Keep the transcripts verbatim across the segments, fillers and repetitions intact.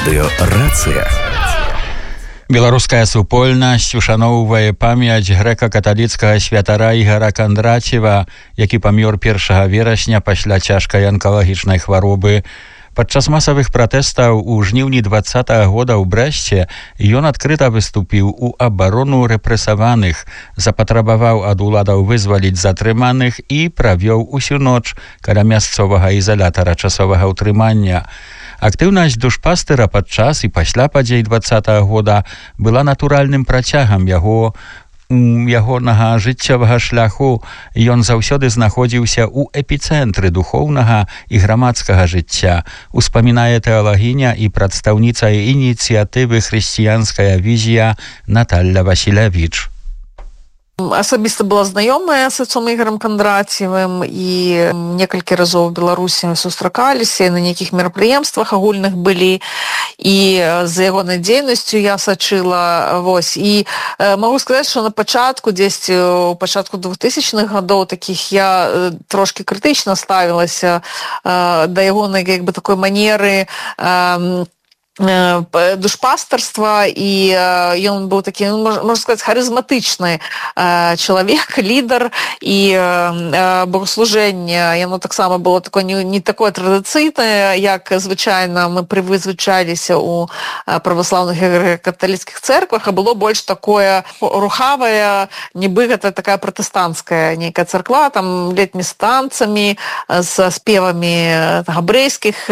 Радыё «Рацыя». Беларуская супольнасць ушаноўвае памяць грэка-каталіцкага святара Ігара Кандрацева, які памёр першага верасня пасля цяжкай анкалагічнай хваробы. Падчас масавых пратэстаў у жніўні двадцатага года ў Брэсце ён адкрыта выступіў у абарону рэпрэсаваных, запатрабаваў ад уладаў вызваліць затрыманых і правёў усю ноч каля мясцовага ізалятара часовага ўтрымання. Актыўнасць душпастыра падчас і пасля падзей двадцатага года была натуральным працягам яго ягонага жыццёвага шляху. Ён заўсёды знаходзіўся ў эпіцэнтры духоўнага і грамадскага жыцця, успамінае тэалагіня і прадстаўніца ініцыятывы «Хрысціянская візія» Наталля Васілявіч. Асабіста была знаёмая з отцом Ігорем Кандрацевым і некалькі разоў у Беларусі сустракаліся, на нейкіх мерапрыемствах агульных былі, і за ягонай дзейнасцю я сачыла. Вось. І э, магу сказаць, што на пачатку, дзесьці ў пачатку двухтысячных гадоў такіх я э, трошкі крытычна ставілася э, да ягонай як бы такой манеры э, душпастарства, і ён быў такі, можна сказаць, харызматычны чалавек, лідар, і богослужэнне яно таксама было такое не, не такое традыцыйнае, як звычайна мы прывызвычаліся ў праваслаўных каталіцкіх цэрквах, а было больш такое рухавае, нібы гэта такая пратэстанцкая нейкая царква, там летні з танцамі, з спевамі габрэйскіх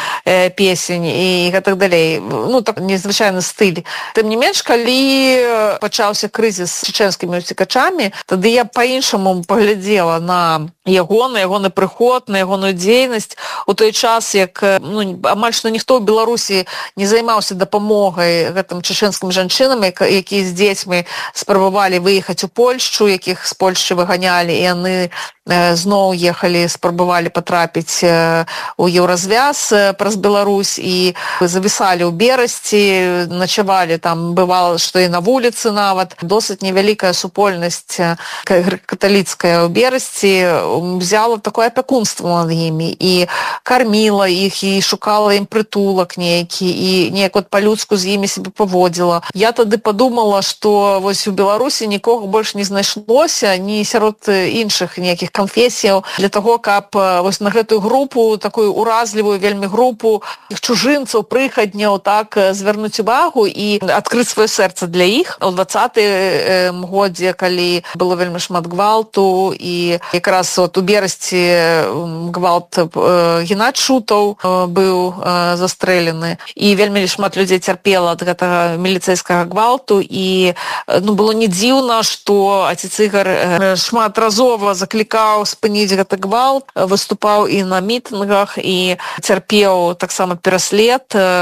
песень і гэтак далей. Ну, так незвычайны стыль. Тым не менш, калі пачаўся крызіс з чечэнскімі уцекачамі, тады я па-іншаму паглядзела на яго, на ягоны прыход, на ягоную дзейнасць. У той час, як ну, амаль што ніхто ў Беларусі не займаўся дапамогай гэтым чечэнскім жанчынам, якія з дзецьмі спрабавалі выехаць у Польшчу, якіх з Польшчы выганялі, і яны зноў ехалі, спрабавалі патрапіць у еўразвяз праз Беларусь і завісалі ў Берасці, начавалі там, бывала, што і на вуліцы нават. Досыць невялікая супольнасць каталіцкая ў Берасці взяла такое апякунства над імі і карміла іх, і шукала ім прытулак нейкі, і неяк от па-людску з імі себе паводзіла. Я тады падумала, што вось у Беларусі нікога больш не знайшлося, ні сярод іншых нейкіх канфесіяў для таго, каб вось на гэтую групу, такую уразлівую вельмі групу чужынцаў, прыхадняў, так звярнуць увагу і адкрыць сваё сэрца для іх. У двадцатым годзе, калі было вельмі шмат гвалту, і якраз от у Берасці гвалт Геннадзь Шутаў быў застрэлены, і вельмі шмат людзей цярпела ад гэтага міліцэйскага гвалту, і ну, было не дзіўна, што отец Ігор шматразова заклікаў спыніць гэты гвалт, выступаў і на мітынгах, і цярпеў таксама пераслед.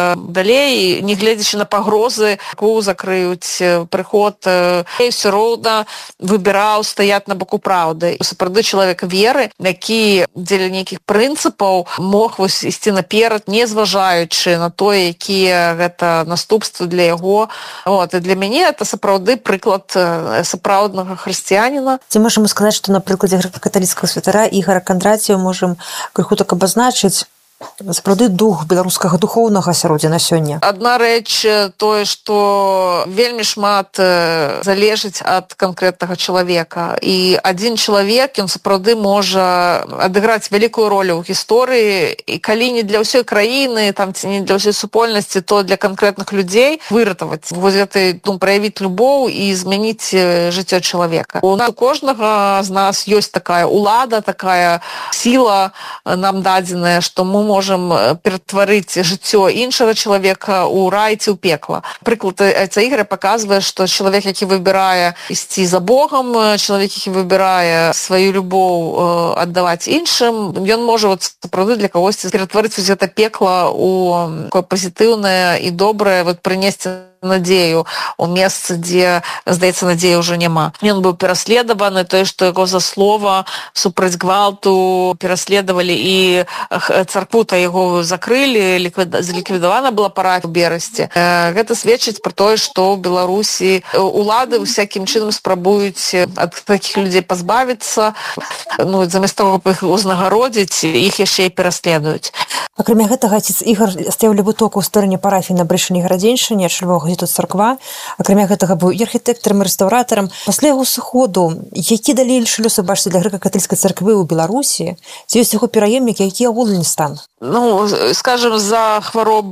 Далей, не гледзячы на пагрозы, закрыюць прыход, і ўсё роўна выбіраў стаяць на боку праўды. Сапраўды чалавек веры, які дзеля нейкіх прынцыпаў мог вось ісці наперад, не зважаючы на тое, якія гэта наступствы для яго. Вот. І для мяне это сапраўды прыклад сапраўднага хрысціяніна. Ці можам сказаць, што на прыкладзе грэка-каталіцкага святара Ігара Кандрацева можам крыху так абазначыць сапраўды дух беларускага духоўнага асяроддзя на сёння? Адна рэч тое, што вельмі шмат залежыць ад канкрэтнага чалавека. І адзін чалавек, ён сапраўды можа адыграць вялікую ролю ў гісторыі, і калі не для ўсёй краіны, там ці не для ўсёй супольнасці, то для канкрэтных людзей выратаваць, вось гэты, ну, праявіць любоў і змяніць жыццё чалавека. У нас у кожнага з нас ёсць такая улада, такая сіла нам дадзеная, што мы можам ператварыць жыццё іншага чалавека ў рай ці ў пекла. Прыклад отца Ігоря паказвае, што чалавек, які выбірае ісці за Богам, чалавек, які выбірае сваю любоў аддаваць іншым, ён можа вот, сапраўды для кагосьці ператварыць гэта пекла ў такое пазітыўнае і добрае, вот, прынесці надзею у месцы, дзе, здаецца, надзеі ўжо няма. Ён быў пераследаваны, тое, што яго за слова супраць гвалту пераследавалі, і царкву-то яго закрылі, ліквідавана была парафія ў Берасці. Гэта сведчыць пра тое, што ў Беларусі улады ўсякім чынам спрабуюць ад такіх людзей пазбавіцца, ну, замест таго, каб іх узнагародзіць, іх яшчэ і пераследуюць. Акрамя гэтага, отец Ігор стаяў ля вытоку ў стороне парафіі на Брэшыні Гарадзеншчыне, ачальваў газету «Царква». Акрамя гэтага быў і архітэктарам, і рэстаўратарам. Пасля яго сыходу, які далейшы лёсы бачыце для грэка-каталіцкай царквы ў Беларусі? Ці ёсць яго пераемнікі, які агульны стан? Ну, скажем, за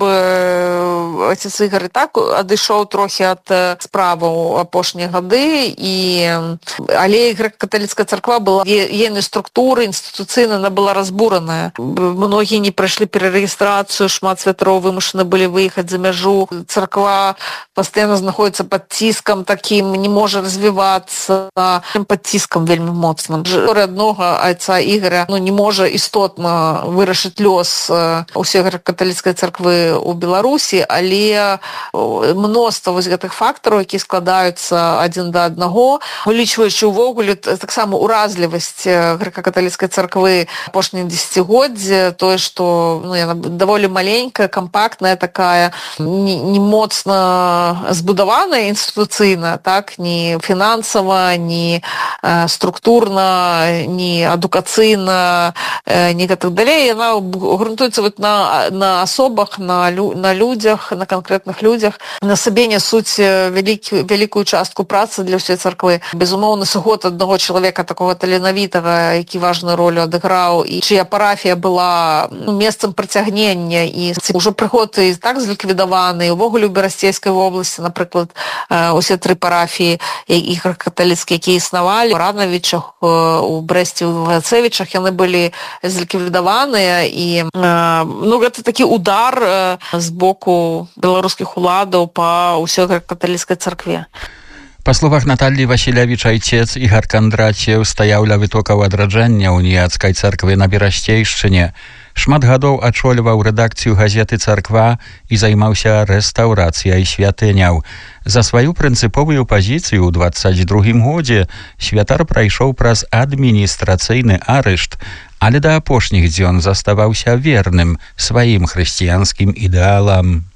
хваробы отец Ігор і так адышоў трохі ад справаў апошнія гады, і але грэка-каталіцкая царква была ейнай структуры, інстытуцыйна она была разбураная. Многія не прайшлі перарэгістрацыю, шмат святароў вымушаны былі выехаць за мяжу. Царква пастаянна знаходіцца пад ціскам такім, не можа развівацца, пад ціскам вельмі моцным. Гісторыя аднога айца Ігоря, ну, не можа істотна вырашыць лёс усёй грэка-каталіцкай царквы ў Беларусі, але мноства вось гэтых фактараў, які складаюцца адзін да аднаго, улічваючы ўвогуле таксама уразлівасць грэка-каталіцкай царквы апошніх дзесяцігоддзя, тое, што ну, яна даволі маленькая, кампактная такая, не, не моцна збудаваная інстытуцыйна, так, ні фінансава, ні э, структурна, ні адукацыйна, э, ні гэтак далей. Яна грунтуецца вот на, на асобах, на, лю, на людзях, на канкрэтных людзях. На сабе нясуць вялікі, вялікую частку працы для ўсёй царквы. Безумоўны сыход аднаго чалавека, такога таленавітага, які важную ролю адыграў, і чыя парафія была месцам прыцягнення, і ўжо прыход і так зліквідаваны, увогуле ў Берасцейскай вобласці, напрыклад, усе тры парафіі і грэка-каталіцкія, якія існавалі, у Раднавічах, у Брэсце, у Вацевічах, яны былі зліквідаваныя, і ну, гэта такі удар з боку беларускіх уладаў па ўсёй грэка-каталіцкай царкве. Па словах Наталлі Васілявіч, айцец Ігар Кандрацеў стаяў ля вытокаў адраджэння уніяцкай царквы на Берасцейшчыне. Шмат гадоў ачольваў рэдакцыю газеты «Царква» і займаўся рэстаўрацыяй святыняў. За сваю прынцыповую пазіцыю ў дваццаць другім годзе святар прайшоў праз адміністрацыйны арышт, але да апошніх дзён заставаўся верным сваім хрысціянскім ідэалам.